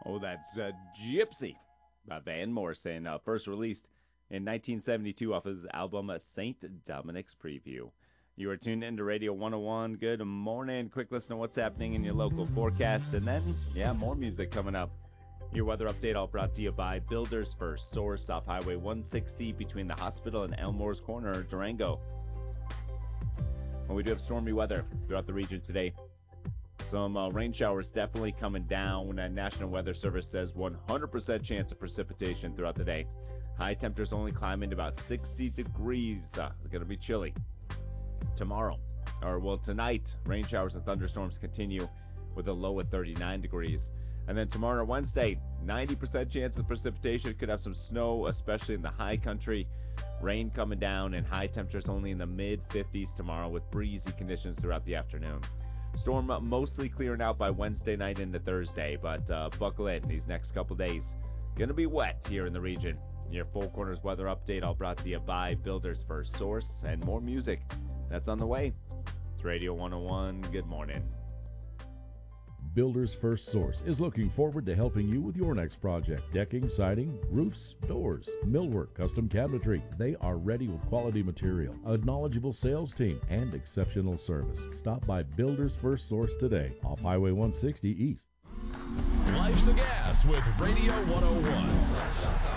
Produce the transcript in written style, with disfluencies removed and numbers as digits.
Oh, that's Gypsy by Van Morrison, first released in 1972 off his album St. Dominic's Preview. You are tuned into Radio 101. Good morning. Quick listen to what's happening in your local forecast, and then, more music coming up. Your weather update all brought to you by Builders First Source off Highway 160 between the hospital and Elmore's Corner, Durango. Well, we do have stormy weather throughout the region today. Some rain showers definitely coming down. National Weather Service says 100% chance of precipitation throughout the day. High temperatures only climbing to about 60 degrees. It's going to be chilly. Tonight, rain showers and thunderstorms continue with a low of 39 degrees. And then tomorrow, Wednesday, 90% chance of precipitation. Could have some snow, especially in the high country. Rain coming down and high temperatures only in the mid-50s tomorrow with breezy conditions throughout the afternoon. Storm mostly clearing out by Wednesday night into Thursday, but buckle in these next couple days. Going to be wet here in the region. Your Four Corners weather update all brought to you by Builders First Source, and more music that's on the way. It's Radio 101. Good morning. Builders First Source is looking forward to helping you with your next project. Decking, siding, roofs, doors, millwork, custom cabinetry. They are ready with quality material, a knowledgeable sales team, and exceptional service. Stop by Builders First Source today off Highway 160 East. Life's a Gas with Radio 101.